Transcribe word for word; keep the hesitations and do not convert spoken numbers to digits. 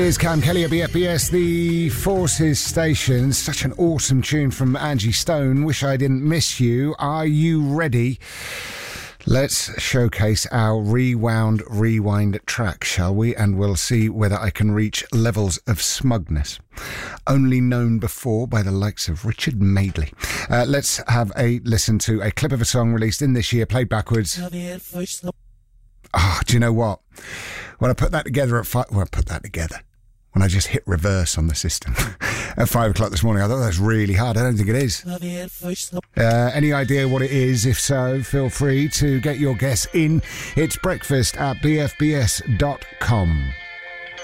Here's Cam Kelly at B F B S, the Forces Station. Such an awesome tune from Angie Stone. Wish I Didn't Miss You. Are you ready? Let's showcase our rewound, rewind track, shall we? And we'll see whether I can reach levels of smugness only known before by the likes of Richard Madeley. Uh, let's have a listen to a clip of a song released in this year, played backwards. Oh, do you know what? When I put that together at five, well, I put that together. When I just hit reverse on the system at five o'clock this morning, I thought that was really hard. I don't think it is. Uh, any idea what it is? If so, feel free to get your guess in. It's breakfast at b f b s dot com.